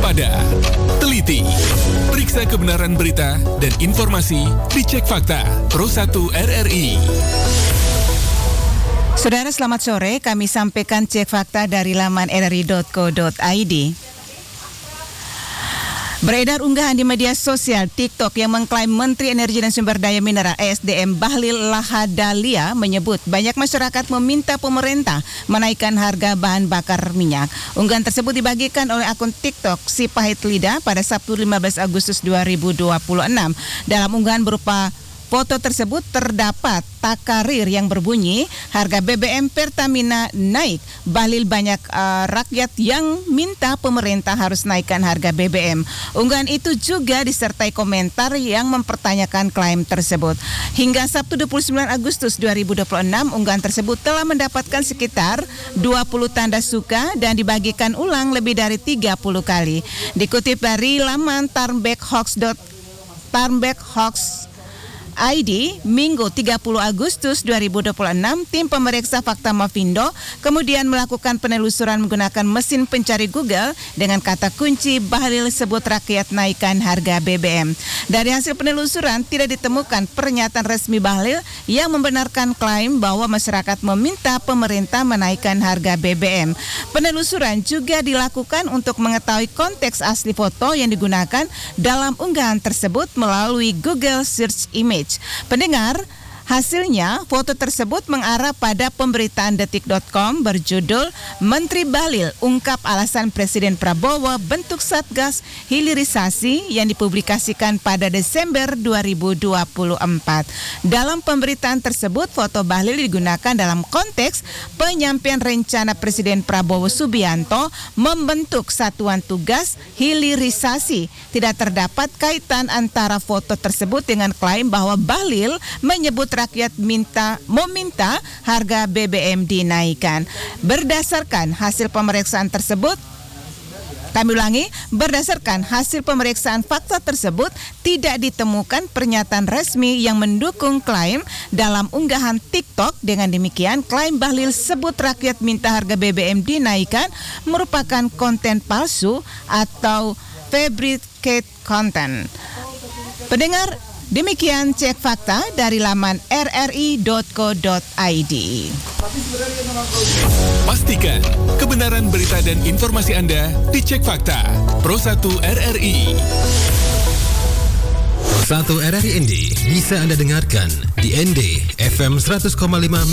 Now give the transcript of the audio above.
waspada, teliti, periksa kebenaran berita dan informasi dicek fakta Pro 1 RRI. Saudara, selamat sore. Kami sampaikan cek fakta dari laman rri.co.id. Beredar unggahan di media sosial TikTok yang mengklaim Menteri Energi dan Sumber Daya Mineral (ESDM) Bahlil Lahadalia menyebut banyak masyarakat meminta pemerintah menaikkan harga bahan bakar minyak. Unggahan tersebut dibagikan oleh akun TikTok Si Pahit Lidah pada Sabtu 15 Agustus 2026. Dalam unggahan berupa foto tersebut terdapat takarir yang berbunyi harga BBM Pertamina naik. Bahlil banyak rakyat yang minta pemerintah harus naikkan harga BBM. Unggahan itu juga disertai komentar yang mempertanyakan klaim tersebut. Hingga Sabtu 29 Agustus 2026, unggahan tersebut telah mendapatkan sekitar 20 tanda suka dan dibagikan ulang lebih dari 30 kali. Dikutip dari laman Tarmbekhoax ID, Minggu 30 Agustus 2026, tim pemeriksa fakta Mafindo kemudian melakukan penelusuran menggunakan mesin pencari Google dengan kata kunci Bahlil sebut rakyat naikkan harga BBM. Dari hasil penelusuran tidak ditemukan pernyataan resmi Bahlil yang membenarkan klaim bahwa masyarakat meminta pemerintah menaikkan harga BBM. Penelusuran juga dilakukan untuk mengetahui konteks asli foto yang digunakan dalam unggahan tersebut melalui Google Search Image. Pendengar, hasilnya foto tersebut mengarah pada pemberitaan detik.com berjudul Menteri Bahlil ungkap alasan Presiden Prabowo bentuk Satgas Hilirisasi yang dipublikasikan pada Desember 2024. Dalam pemberitaan tersebut, foto Bahlil digunakan dalam konteks penyampaian rencana Presiden Prabowo Subianto membentuk Satuan Tugas Hilirisasi. Tidak terdapat kaitan antara foto tersebut dengan klaim bahwa Bahlil menyebut rakyat meminta harga BBM dinaikkan. Berdasarkan hasil pemeriksaan tersebut, berdasarkan hasil pemeriksaan fakta tersebut, tidak ditemukan pernyataan resmi yang mendukung klaim dalam unggahan TikTok. Dengan demikian, klaim Bahlil sebut rakyat minta harga BBM dinaikkan merupakan konten palsu atau fabricate content. Pendengar, demikian cek fakta dari laman rri.co.id. Pastikan kebenaran berita dan informasi Anda dicek fakta Pro 1 RRI. Pro 1 RRI ND bisa Anda dengarkan di ND FM 100,5